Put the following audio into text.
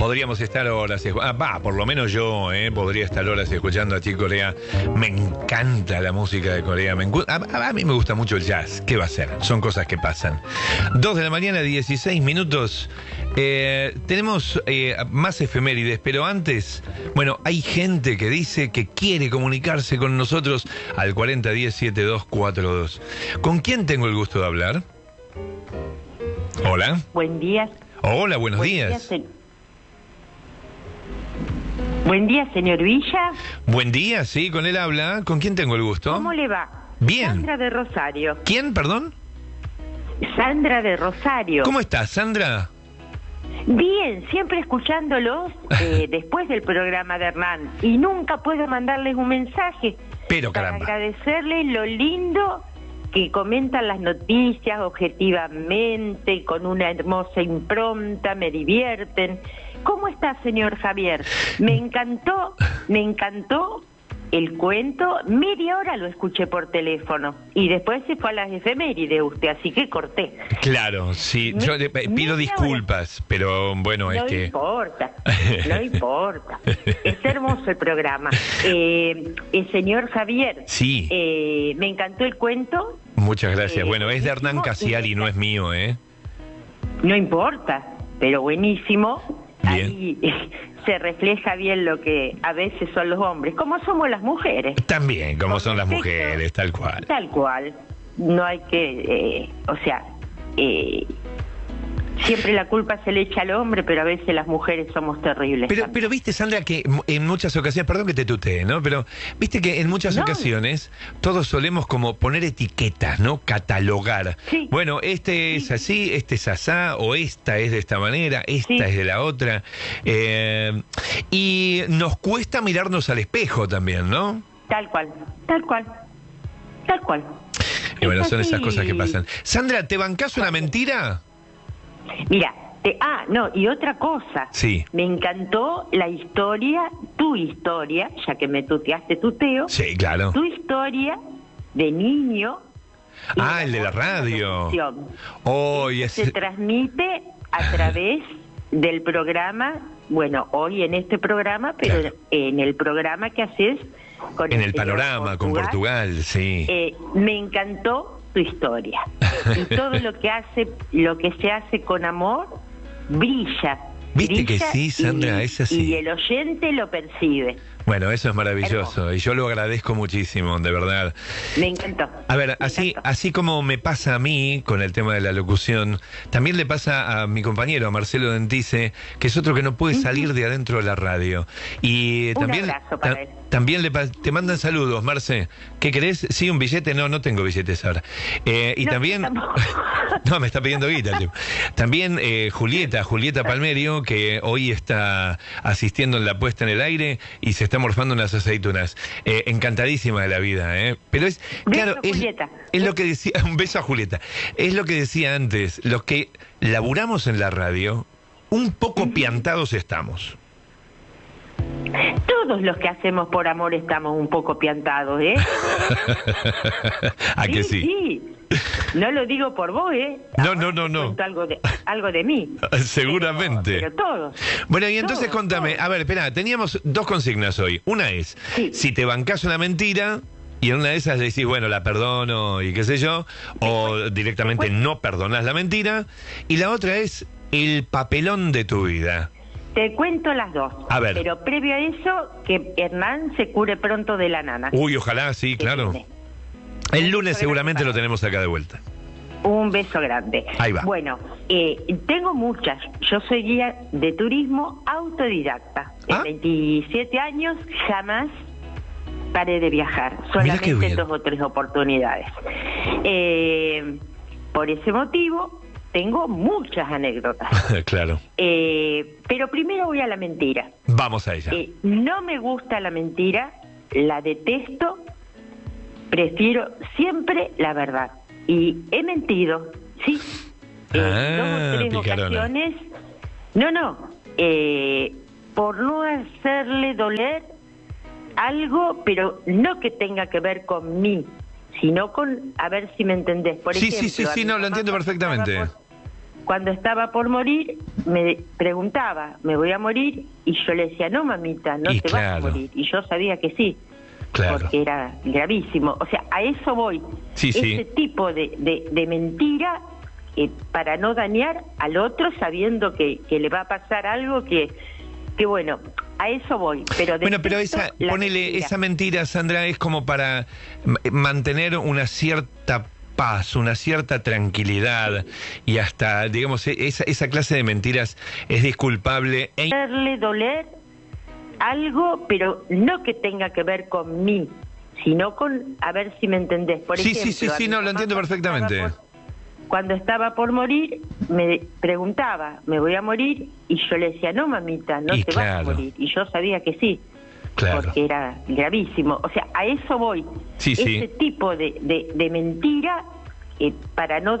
podríamos estar horas, por lo menos yo, podría estar horas escuchando a Chick Corea. Me encanta la música de Corea. A mí me gusta mucho el jazz. ¿Qué va a ser? Son cosas que pasan. 2 de la mañana, 16 minutos. Tenemos más efemérides, pero antes, bueno, hay gente que dice que quiere comunicarse con nosotros al 4010-7242. ¿Con quién tengo el gusto de hablar? Hola. Buen día. Hola, buenos días. Buen día, señor Villa. Buen día, sí, con él habla. ¿Con quién tengo el gusto? ¿Cómo le va? Bien. Sandra de Rosario. ¿Quién, perdón? Sandra de Rosario. ¿Cómo estás, Sandra? Bien, siempre escuchándolos después del programa de Hernán. Y nunca puedo mandarles un mensaje. Pero caramba. Para agradecerles lo lindo que comentan las noticias objetivamente, con una hermosa impronta, me divierten. ¿Cómo está, señor Javier? Me encantó el cuento. Media hora lo escuché por teléfono y después se fue a las efemérides usted, así que corté. Claro, sí, yo pido disculpas, pero bueno, es que... No importa. Es hermoso el programa. El señor Javier, sí. Me encantó el cuento. Muchas gracias. Bueno, es de Hernán Casiari, no es mío, ¿eh? No importa, pero buenísimo. Bien. Ahí se refleja bien lo que a veces son los hombres, como somos las mujeres. También, como son las mujeres, tal cual. Tal cual. No hay que, siempre la culpa se le echa al hombre, pero a veces las mujeres somos terribles. Pero viste, Sandra, que en muchas ocasiones, perdón que te tutee, ¿no? Pero viste que en muchas ocasiones todos solemos como poner etiquetas, ¿no? Catalogar. Sí. Bueno, este es así, este es asá, o esta es de esta manera, esta es de la otra. Y nos cuesta mirarnos al espejo también, ¿no? Tal cual. Y bueno, son esas cosas que pasan. Sandra, ¿te bancás una mentira? Mira, y otra cosa. Sí. Me encantó tu historia, ya que me tuteaste tuteo. Sí, claro. Tu historia de niño. El de la radio. Se transmite a través del programa, bueno, hoy en este programa, pero claro, en el programa que haces con en el panorama con Portugal, sí. Me encantó tu historia y todo lo que se hace con amor brilla. Viste que sí, Sandra, es así. Y el oyente lo percibe. Bueno, eso es maravilloso. Hermoso. Y yo lo agradezco muchísimo, de verdad. Me encantó. A ver, así como me pasa a mí con el tema de la locución, también le pasa a mi compañero, a Marcelo Dentice, que es otro que no puede salir de adentro de la radio. Y también, un abrazo para él. También te mandan saludos, Marce. ¿Qué querés? Sí, un billete. No tengo billetes ahora. Y no, también... No, me está pidiendo guita. También Julieta Palmerio, que hoy está asistiendo en la puesta en el aire y se está morfando unas aceitunas. Encantadísima de la vida, ¿eh? Pero es... Claro, es lo que decía... Un beso a Julieta. Es lo que decía antes. Los que laburamos en la radio, un poco piantados estamos. Todos los que hacemos por amor estamos un poco piantados, ¿eh? ¿A que sí? Sí. No lo digo por vos, ¿eh? No. Algo de mí. Seguramente. Pero todos. Bueno, y entonces contame. A ver, espera, teníamos dos consignas hoy. Una es, si te bancás una mentira... Y en una de esas decís, bueno, la perdono y qué sé yo, o directamente no perdonás la mentira. Y la otra es el papelón de tu vida. Te cuento las dos. A ver. Pero previo a eso, que Hernán se cure pronto de la nana. Uy, ojalá, sí, claro. El lunes seguramente lo tenemos acá de vuelta. Un beso grande. Ahí va. Bueno, tengo muchas. Yo soy guía de turismo autodidacta. En 27 años jamás paré de viajar. Solamente en 2 o 3 oportunidades. Por ese motivo... Tengo muchas anécdotas. Claro. Pero primero voy a la mentira. Vamos a ella. No me gusta la mentira, la detesto, prefiero siempre la verdad. Y he mentido, sí. 2 o 3 ocasiones. Por no hacerle doler algo, pero no que tenga que ver con mí, sino con, a ver si me entendés. Por ejemplo, sí, no, lo entiendo perfectamente. cuando estaba por morir, me preguntaba, ¿me voy a morir? Y yo le decía, no, mamita, no te vas a morir. Y yo sabía que sí, porque era gravísimo. O sea, a eso voy. Ese tipo de mentira para no dañar al otro sabiendo que le va a pasar algo que bueno, a eso voy. Pero esa mentira, Sandra, es como para mantener una cierta paz, una cierta tranquilidad, y hasta, digamos, esa clase de mentiras es disculpable. Hacerle doler algo, pero no que tenga que ver con mí, sino con, a ver si me entendés. Por ejemplo, sí, no, lo entiendo perfectamente. Cuando estaba por morir, me preguntaba, ¿me voy a morir? Y yo le decía, no, mamita, no te vas a morir. Y yo sabía que sí, porque era gravísimo. O sea, a eso voy. Ese tipo de mentira para no